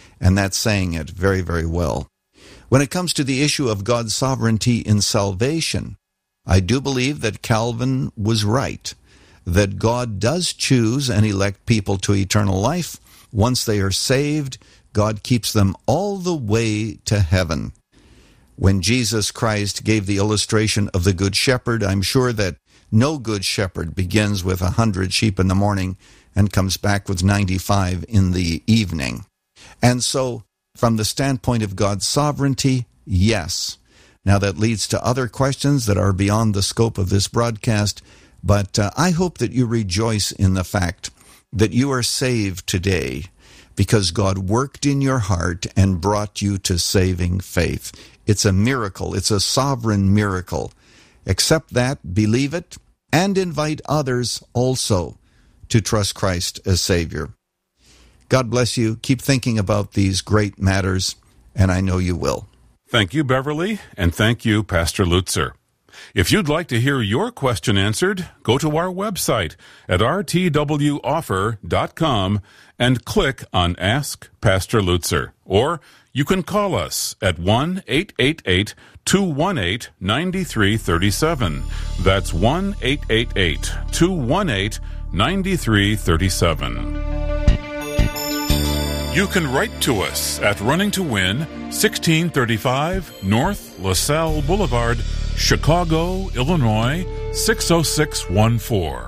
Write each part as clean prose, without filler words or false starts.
and that's saying it very, very well. When it comes to the issue of God's sovereignty in salvation, I do believe that Calvin was right, that God does choose and elect people to eternal life. Once they are saved, God keeps them all the way to heaven. When Jesus Christ gave the illustration of the Good Shepherd, I'm sure that no good shepherd begins with 100 sheep in the morning and comes back with 95 in the evening. And so, from the standpoint of God's sovereignty, yes. Now that leads to other questions that are beyond the scope of this broadcast, but I hope that you rejoice in the fact that you are saved today because God worked in your heart and brought you to saving faith. It's a miracle. It's a sovereign miracle. Accept that, believe it, and invite others also to trust Christ as Savior. God bless you. Keep thinking about these great matters, and I know you will. Thank you, Beverly, and thank you, Pastor Lutzer. If you'd like to hear your question answered, go to our website at rtwoffer.com and click on Ask Pastor Lutzer. Or you can call us at 1-888-218-9337. That's 1-888-218-9337. You can write to us at Running to Win, 1635 North LaSalle Boulevard, Chicago, Illinois, 60614.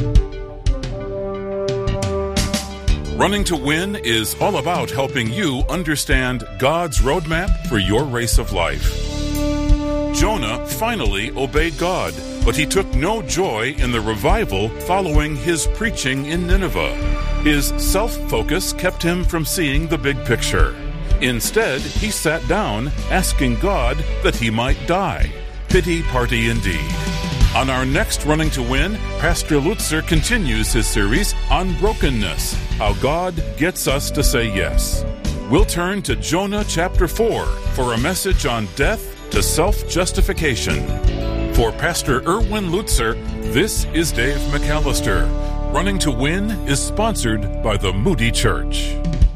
Running to Win is all about helping you understand God's roadmap for your race of life. Jonah finally obeyed God, but he took no joy in the revival following his preaching in Nineveh. His self-focus kept him from seeing the big picture. Instead, he sat down, asking God that he might die. Pity party indeed. On our next Running to Win, Pastor Lutzer continues his series on brokenness, how God gets us to say yes. We'll turn to Jonah chapter 4 for a message on death to self-justification. For Pastor Erwin Lutzer, this is Dave McAllister. Running to Win is sponsored by the Moody Church.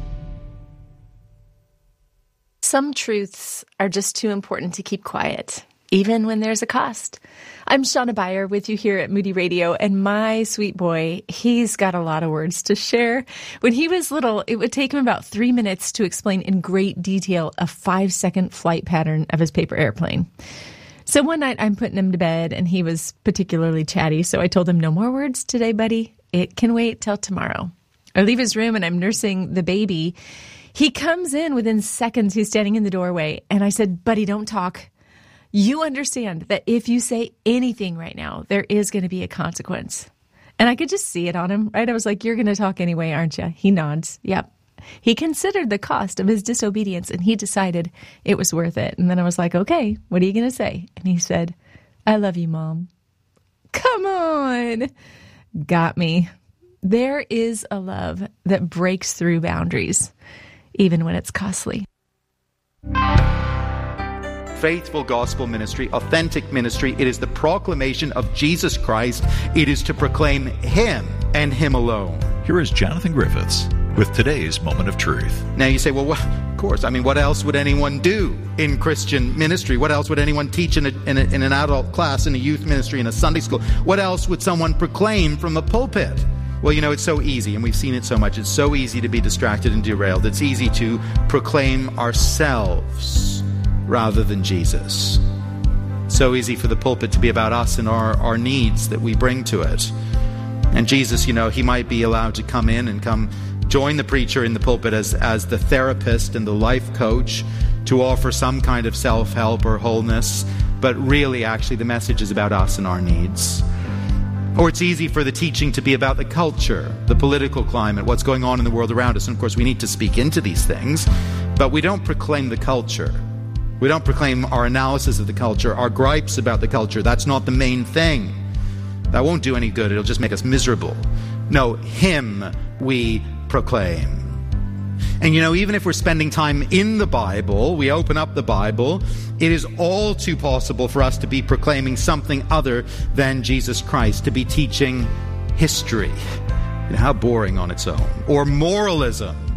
Some truths are just too important to keep quiet, even when there's a cost. I'm Shauna Beyer with you here at Moody Radio, and my sweet boy, he's got a lot of words to share. When he was little, it would take him about 3 minutes to explain in great detail a 5-second flight pattern of his paper airplane. So one night I'm putting him to bed, and he was particularly chatty, so I told him, no more words today, buddy. It can wait till tomorrow. I leave his room, and I'm nursing the baby. He comes in within seconds. He's standing in the doorway, and I said, buddy, don't talk. You understand that if you say anything right now, there is going to be a consequence. And I could just see it on him, right? I was like, you're going to talk anyway, aren't you? He nods. Yep. He considered the cost of his disobedience, and he decided it was worth it. And then I was like, okay, what are you going to say? And he said, I love you, Mom. Come on. Got me. There is a love that breaks through boundaries, even when it's costly. Faithful gospel ministry, authentic ministry. It is the proclamation of Jesus Christ. It is to proclaim Him and Him alone. Here is Jonathan Griffiths with today's Moment of Truth. Now you say, well, of course, I mean, what else would anyone do in Christian ministry? What else would anyone teach in an adult class, in a youth ministry, in a Sunday school? What else would someone proclaim from a pulpit? Well, you know, it's so easy, and we've seen it so much. It's so easy to be distracted and derailed. It's easy to proclaim ourselves rather than Jesus. So easy for the pulpit to be about us and our needs that we bring to it. And Jesus, you know, He might be allowed to come in and come join the preacher in the pulpit as the therapist and the life coach to offer some kind of self-help or wholeness. But really, actually, the message is about us and our needs. Or it's easy for the teaching to be about the culture, the political climate, what's going on in the world around us. And of course, we need to speak into these things, but we don't proclaim the culture. We don't proclaim our analysis of the culture, our gripes about the culture. That's not the main thing. That won't do any good. It'll just make us miserable. No, Him we proclaim. And you know, even if we're spending time in the Bible, we open up the Bible, it is all too possible for us to be proclaiming something other than Jesus Christ, to be teaching history. You know, how boring on its own. Or moralism.